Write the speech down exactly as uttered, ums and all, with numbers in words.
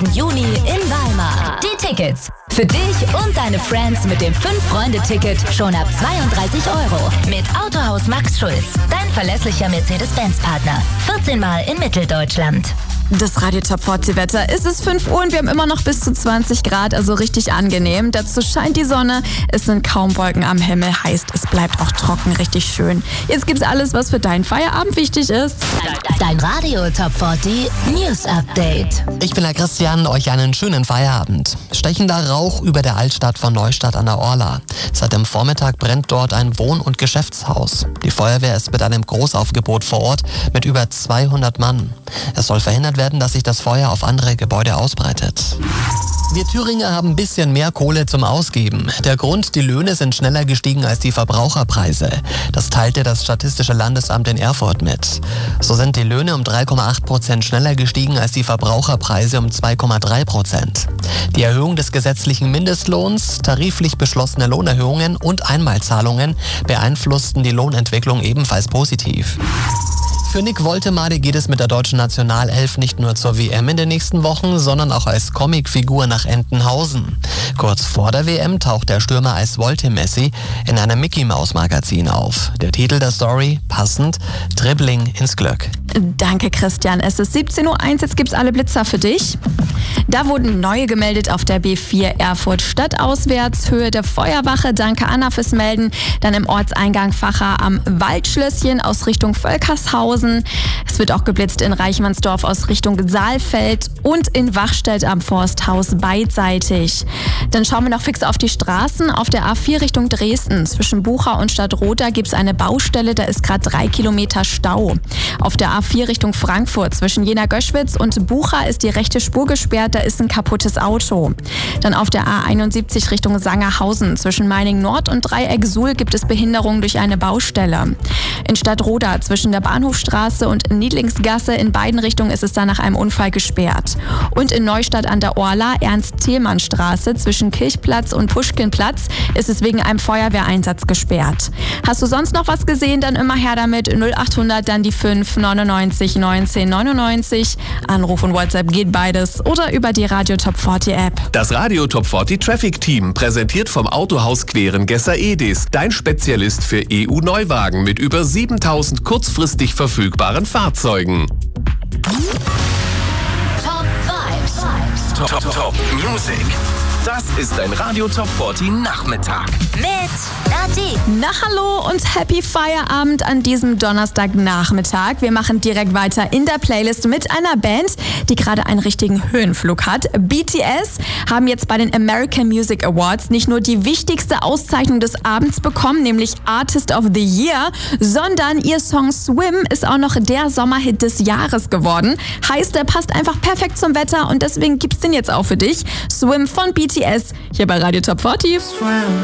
fünfundzwanzigsten Juni in Weimar. Die Tickets für dich und deine Friends mit dem fünf Freunde Ticket schon ab zweiunddreißig Euro. Mit Autohaus Max Schulz, dein verlässlicher Mercedes-Benz-Partner. vierzehn Mal in Mitteldeutschland. Das Radio Top vierzig Wetter. Es ist fünf Uhr und wir haben immer noch bis zu zwanzig Grad, also richtig angenehm. Dazu scheint die Sonne, es sind kaum Wolken am Himmel, heißt es bleibt auch trocken, richtig schön. Jetzt gibt's alles, was für deinen Feierabend wichtig ist. Dein Radio Top vierzig News Update. Ich bin der Christian, euch einen schönen Feierabend. Stechender Rauch über der Altstadt von Neustadt an der Orla. Seit dem Vormittag brennt dort ein Wohn- und Geschäftshaus. Die Feuerwehr ist mit einem Großaufgebot vor Ort mit über zweihundert Mann. Es soll verhindert werden, dass sich das Feuer auf andere Gebäude ausbreitet. Wir Thüringer haben ein bisschen mehr Kohle zum Ausgeben. Der Grund, die Löhne sind schneller gestiegen als die Verbraucherpreise. Das teilte das Statistische Landesamt in Erfurt mit. So sind die Löhne um drei Komma acht Prozent schneller gestiegen als die Verbraucherpreise um zwei Komma drei Prozent. Die Erhöhung des gesetzlichen Mindestlohns, tariflich beschlossene Lohnerhöhungen und Einmalzahlungen beeinflussten die Lohnentwicklung ebenfalls positiv. Für Nick Woltemade geht es mit der deutschen Nationalelf nicht nur zur W M in den nächsten Wochen, sondern auch als Comicfigur nach Entenhausen. Kurz vor der W M taucht der Stürmer als Volte-Messi in einem Mickey-Maus-Magazin auf. Der Titel der Story, passend, Dribbling ins Glück. Danke Christian, es ist siebzehn Uhr eins, jetzt gibt's alle Blitzer für dich. Da wurden neue gemeldet auf der B vier Erfurt stadtauswärts, Höhe der Feuerwache. Danke Anna fürs Melden. Dann im Ortseingang Facher am Waldschlösschen aus Richtung Völkershausen. Es wird auch geblitzt in Reichmannsdorf aus Richtung Saalfeld und in Wachstedt am Forsthaus beidseitig. Dann schauen wir noch fix auf die Straßen. Auf der A vier Richtung Dresden zwischen Bucha und Stadtroda gibt es eine Baustelle, da ist gerade drei Kilometer Stau. Auf der A vier Richtung Frankfurt zwischen Jena-Göschwitz und Bucha ist die rechte Spur gesperrt, da ist ein kaputtes Auto. Dann auf der A einundsiebzig Richtung Sangerhausen zwischen Meining Nord und Dreieck Suhl gibt es Behinderung durch eine Baustelle. In Stadtroda zwischen der Bahnhofstraße und Niedlingsgasse in beiden Richtungen ist es da nach einem Unfall gesperrt. Und in Neustadt an der Orla, Ernst-Thälmann-Straße zwischen Kirchplatz und Puschkinplatz ist es wegen einem Feuerwehreinsatz gesperrt. Hast du sonst noch was gesehen, dann immer her damit. null achthundert, dann die fünf neunundneunzig neunzehn neunundneunzig. Anruf und WhatsApp geht beides oder über die Radio Top vierzig App. Das Radio Top vierzig Traffic Team, präsentiert vom Autohaus Querengesser Edis. Dein Spezialist für E U-Neuwagen mit über siebentausend kurzfristig verfügbaren Fahrzeugen. Top Vibes. Top, Top, Top Music. Das ist ein Radio Top vierzig Nachmittag. Mit Nati. Na hallo und happy Feierabend an diesem Donnerstagnachmittag. Wir machen direkt weiter in der Playlist mit einer Band, die gerade einen richtigen Höhenflug hat. B T S haben jetzt bei den American Music Awards nicht nur die wichtigste Auszeichnung des Abends bekommen, nämlich Artist of the Year, sondern ihr Song Swim ist auch noch der Sommerhit des Jahres geworden. Heißt, der passt einfach perfekt zum Wetter und deswegen gibt's den jetzt auch für dich. Swim von B T S hier bei Radio Top vierzig. Swim.